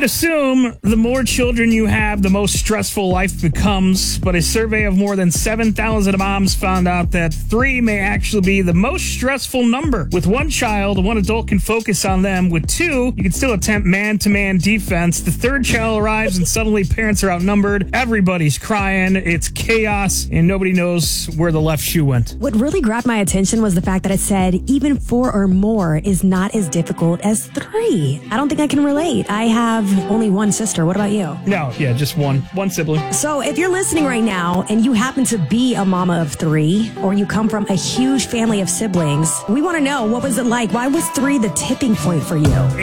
assume the more children you have, the most stressful life becomes. But a survey of more than 7,000 moms found out that 3 may actually be the most stressful number. With 1 child, 1 adult can focus on them. With 2, you can still attempt man-to-man defense. The 3rd child arrives and suddenly parents are outnumbered. Everybody's crying. It's chaos and nobody knows where the left shoe went. What really grabbed my attention was the fact that it said even 4 or more is not as difficult as 3. I don't think I can relate. I have only 1 sister. What about you? No, yeah, just one sibling. So if you're listening right now and you happen to be a mama of 3 or you come from a huge family of siblings, we want to know, what was it like? Why was 3 the tipping point for you?